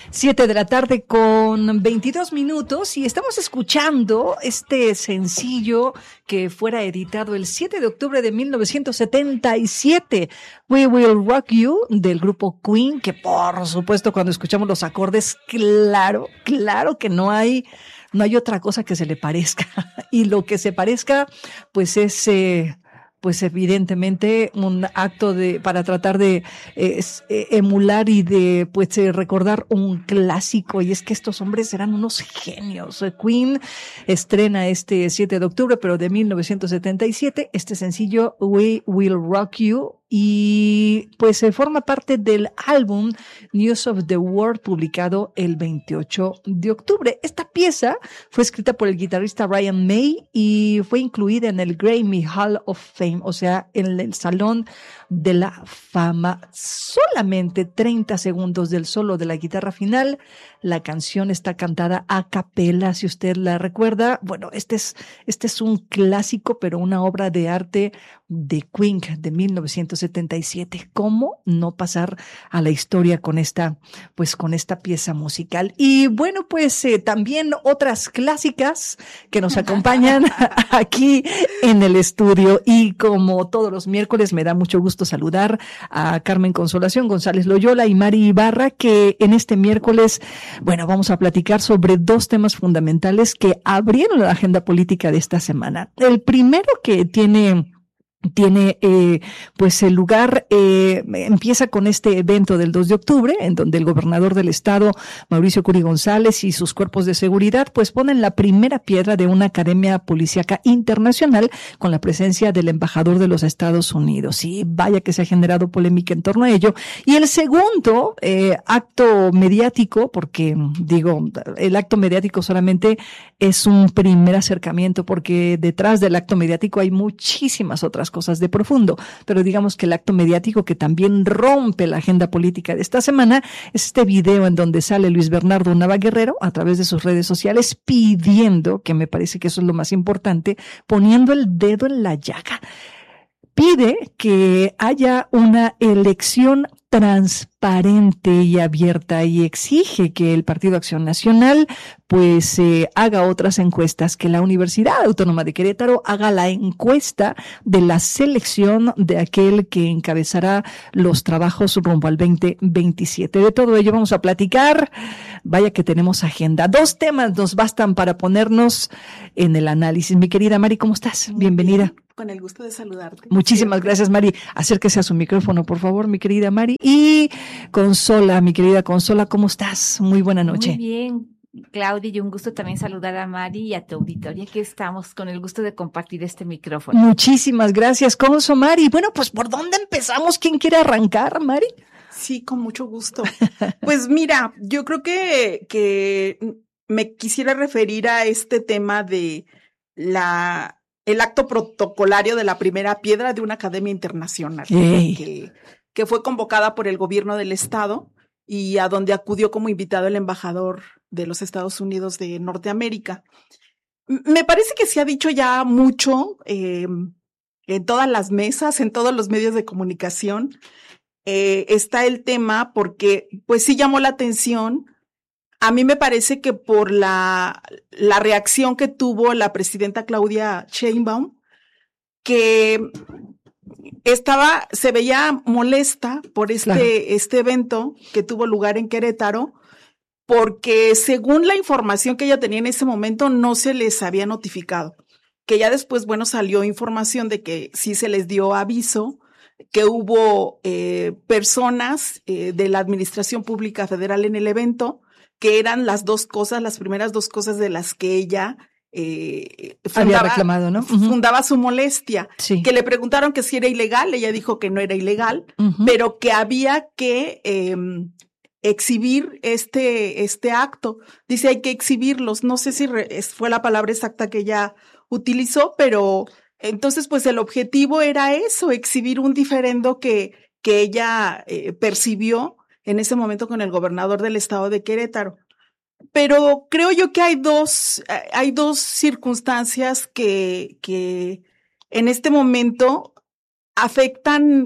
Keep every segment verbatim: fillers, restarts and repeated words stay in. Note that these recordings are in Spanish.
Siete de la tarde con veintidós minutos y estamos escuchando este sencillo que fuera editado el siete de octubre de mil novecientos setenta y siete, We Will Rock You, del grupo Queen, que por supuesto cuando escuchamos los acordes, claro, claro que no hay, no hay otra cosa que se le parezca. Y lo que se parezca, pues es... Eh, pues evidentemente un acto de para tratar de eh, emular y de pues eh, recordar un clásico, y es que estos hombres eran unos genios. Queen estrena este siete de octubre, pero de mil novecientos setenta y siete, este sencillo We Will Rock You, y pues se forma parte del álbum News of the World, publicado el veintiocho de octubre. Esta pieza fue escrita por el guitarrista Brian May y fue incluida en el Grammy Hall of Fame, o sea, en el Salón de la Fama. Solamente treinta segundos del solo de la guitarra final. La canción está cantada a capela, si usted la recuerda. Bueno, este es, este es un clásico, pero una obra de arte de Queen de mil novecientos setenta y siete. ¿Cómo no pasar a la historia con esta, pues con esta pieza musical? Y bueno, pues eh, también otras clásicas que nos acompañan aquí en el estudio. Y como todos los miércoles, me da mucho gusto saludar a Carmen Consolación González Loyola y Mari Ibarra, que en este miércoles, bueno, vamos a platicar sobre dos temas fundamentales que abrieron la agenda política de esta semana. El primero, que tiene tiene eh, pues el lugar, eh, empieza con este evento del dos de octubre, en donde el gobernador del estado, Mauricio Curi González, y sus cuerpos de seguridad pues ponen la primera piedra de una academia policíaca internacional con la presencia del embajador de los Estados Unidos. Y vaya que se ha generado polémica en torno a ello. Y el segundo eh, acto mediático, porque digo, el acto mediático solamente es un primer acercamiento, porque detrás del acto mediático hay muchísimas otras cosas de profundo, pero digamos que el acto mediático que también rompe la agenda política de esta semana es este video en donde sale Luis Bernardo Navaguerrero a través de sus redes sociales pidiendo, que me parece que eso es lo más importante, poniendo el dedo en la llaga. Pide que haya una elección transparente y abierta y exige que el Partido Acción Nacional pues eh, haga otras encuestas, que la Universidad Autónoma de Querétaro haga la encuesta de la selección de aquel que encabezará los trabajos rumbo al veinte veintisiete. De todo ello vamos a platicar. Vaya que tenemos agenda. Dos temas nos bastan para ponernos en el análisis. Mi querida Mari, ¿cómo estás? Muy Bienvenida. Bien. Con el gusto de saludarte. Muchísimas gracias, Mari. Acérquese a su micrófono, por favor, mi querida Mari. Y Consola, mi querida Consola, ¿cómo estás? Muy buena noche. Muy bien, Claudia, y un gusto también saludar a Mari y a tu auditoría, que estamos con el gusto de compartir este micrófono. Muchísimas gracias, Conso, Mari. Bueno, pues, ¿por dónde empezamos? ¿Quién quiere arrancar, Mari? Sí, con mucho gusto. Pues mira, yo creo que, que me quisiera referir a este tema de la... el acto protocolario de la primera piedra de una academia internacional que, que fue convocada por el gobierno del estado y a donde acudió como invitado el embajador de los Estados Unidos de Norteamérica. Me parece que se ha dicho ya mucho eh, en todas las mesas, en todos los medios de comunicación. Eh, está el tema porque pues sí llamó la atención. A mí me parece que por la, la reacción que tuvo la presidenta Claudia Sheinbaum, que estaba, se veía molesta por este, claro. este evento que tuvo lugar en Querétaro, porque según la información que ella tenía en ese momento no se les había notificado. Que ya después, bueno, salió información de que sí se les dio aviso, que hubo eh, personas eh, de la Administración Pública Federal en el evento, que eran las dos cosas, las primeras dos cosas de las que ella eh, fundaba, había reclamado, ¿no? Uh-huh. fundaba su molestia. Sí. Que le preguntaron que si era ilegal, ella dijo que no era ilegal, uh-huh. pero que había que eh, exhibir este, este acto. Dice, hay que exhibirlos. No sé si re, fue la palabra exacta que ella utilizó, pero entonces pues el objetivo era eso, exhibir un diferendo que, que ella eh, percibió en ese momento con el gobernador del estado de Querétaro. Pero creo yo que hay dos, hay dos circunstancias que, que en este momento afectan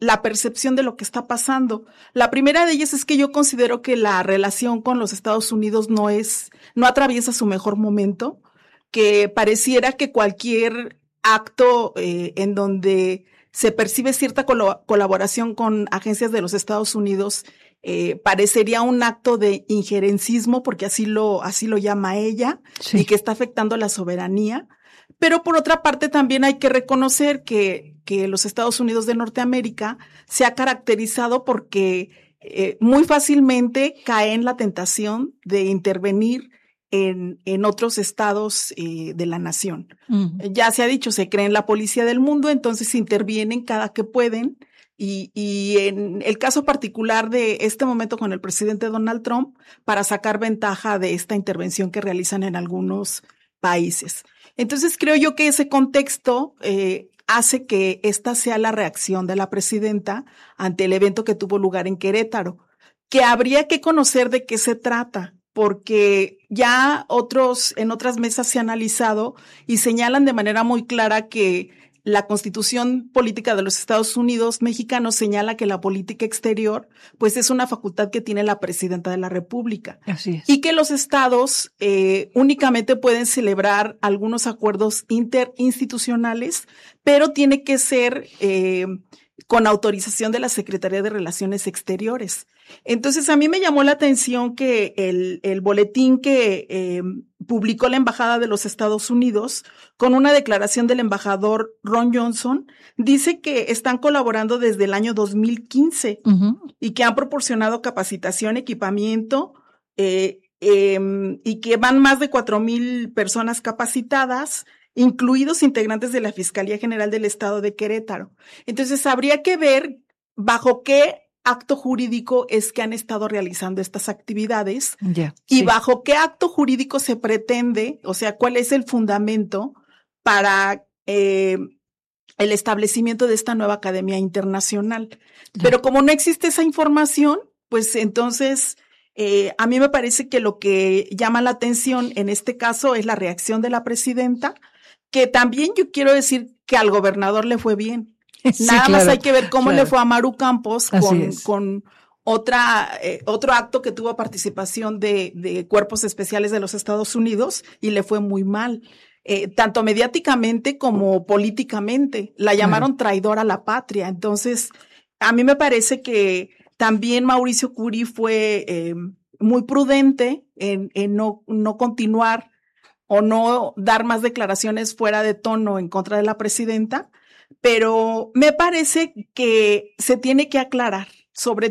la percepción de lo que está pasando. La primera de ellas es que yo considero que la relación con los Estados Unidos no es, no atraviesa su mejor momento, que pareciera que cualquier acto eh, en donde se percibe cierta colo- colaboración con agencias de los Estados Unidos eh, parecería un acto de injerencismo, porque así lo, así lo llama ella, sí. Y que está afectando la soberanía. Pero por otra parte también hay que reconocer que, que los Estados Unidos de Norteamérica se ha caracterizado porque eh, muy fácilmente cae en la tentación de intervenir en, en otros estados eh, de la nación. Uh-huh. Ya se ha dicho, se creen la policía del mundo, entonces intervienen cada que pueden. Y, y en el caso particular de este momento con el presidente Donald Trump, para sacar ventaja de esta intervención que realizan en algunos países. Entonces creo yo que ese contexto eh, hace que esta sea la reacción de la presidenta ante el evento que tuvo lugar en Querétaro, que habría que conocer de qué se trata, porque ya otros, en otras mesas se ha analizado y señalan de manera muy clara que la Constitución Política de los Estados Unidos mexicanos señala que la política exterior, pues es una facultad que tiene la presidenta de la República. Así es. Y que los estados eh, únicamente pueden celebrar algunos acuerdos interinstitucionales, pero tiene que ser eh, con autorización de la Secretaría de Relaciones Exteriores. Entonces, a mí me llamó la atención que el, el boletín que eh, publicó la Embajada de los Estados Unidos, con una declaración del embajador Ron Johnson, dice que están colaborando desde el año dos mil quince uh-huh. y que han proporcionado capacitación, equipamiento, eh, eh, y que van más de cuatro mil personas capacitadas, incluidos integrantes de la Fiscalía General del Estado de Querétaro. Entonces, habría que ver bajo qué acto jurídico es que han estado realizando estas actividades yeah, y sí. bajo qué acto jurídico se pretende, o sea, cuál es el fundamento para eh, el establecimiento de esta nueva academia internacional. Yeah. Pero como no existe esa información, pues entonces eh, a mí me parece que lo que llama la atención en este caso es la reacción de la presidenta, que también yo quiero decir que al gobernador le fue bien. Sí, Nada claro, más hay que ver cómo claro. le fue a Maru Campos con, con otra, eh, otro acto que tuvo participación de, de cuerpos especiales de los Estados Unidos y le fue muy mal, eh, tanto mediáticamente como políticamente. La llamaron claro. traidora a la patria. Entonces, a mí me parece que también Mauricio Curi fue eh, muy prudente en, en no, no continuar o no dar más declaraciones fuera de tono en contra de la presidenta. Pero me parece que se tiene que aclarar, sobre